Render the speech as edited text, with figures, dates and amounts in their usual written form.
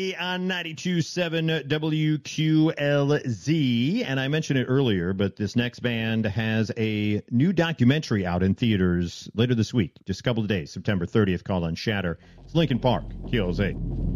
On 92.7 WQLZ, and I mentioned it earlier, but this next band has a new documentary out in theaters later this week, just a couple of days, September 30th, called Unshatter. It's Linkin Park, QLZ.